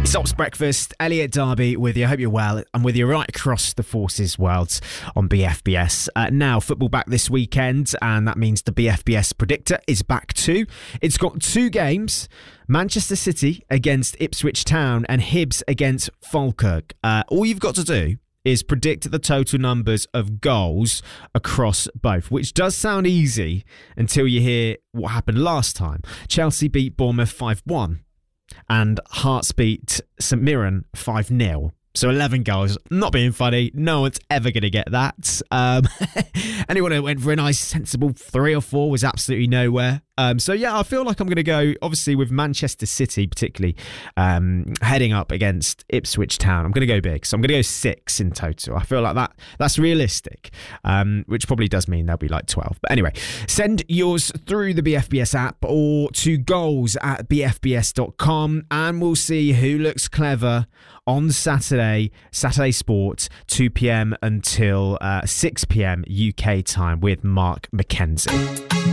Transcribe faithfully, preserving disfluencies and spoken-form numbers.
It's Ops Breakfast, Elliot Darby with you. I hope you're well. I'm with you right across the Forces world on B F B S. Uh, now, football back this weekend, and that means the B F B S Predictor is back too. It's got two games, Manchester City against Ipswich Town and Hibs against Falkirk. Uh, all you've got to do is predict the total numbers of goals across both, which does sound easy until you hear what happened last time. Chelsea beat Bournemouth five one. And Hearts beat St Mirren five nil. So eleven goals. Not being funny. No one's ever going to get that. Um, anyone who went for a nice, sensible three or four was absolutely nowhere. Um, so, yeah, I feel like I'm going to go, obviously, with Manchester City, particularly um, heading up against Ipswich Town. I'm going to go big. So I'm going to go six in total. I feel like that that's realistic, um, which probably does mean there'll be like twelve. But anyway, send yours through the B F B S app or to goals at b f b s dot com, and we'll see who looks clever on Saturday, Saturday Sport, two p.m. until uh, six p.m. U K time with Mark McKenzie.